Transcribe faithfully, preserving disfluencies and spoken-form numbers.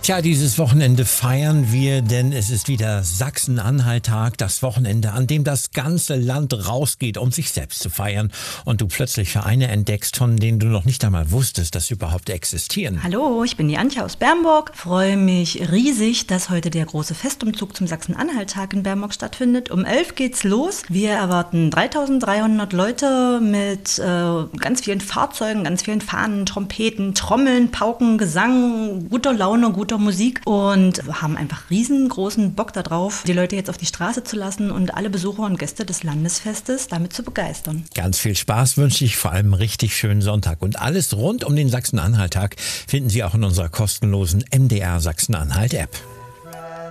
Tja, dieses Wochenende feiern wir, denn es ist wieder Sachsen-Anhalt-Tag, das Wochenende, an dem das ganze Land rausgeht, um sich selbst zu feiern und du plötzlich Vereine entdeckst, von denen du noch nicht einmal wusstest, dass sie überhaupt existieren. Hallo, ich bin die Antje aus Bernburg. Freue mich riesig, dass heute der große Festumzug zum Sachsen-Anhalt-Tag in Bernburg stattfindet. Um elf geht's los. Wir erwarten dreitausenddreihundert Leute mit äh, ganz vielen Fahrzeugen, ganz vielen Fahnen, Trompeten, Trommeln, Pauken, Gesang, guter Laune, guter Musik und haben einfach riesengroßen Bock darauf, die Leute jetzt auf die Straße zu lassen und alle Besucher und Gäste des Landesfestes damit zu begeistern. Ganz viel Spaß wünsche ich, vor allem einen richtig schönen Sonntag. Und alles rund um den Sachsen-Anhalt-Tag finden Sie auch in unserer kostenlosen M D R Sachsen-Anhalt-App.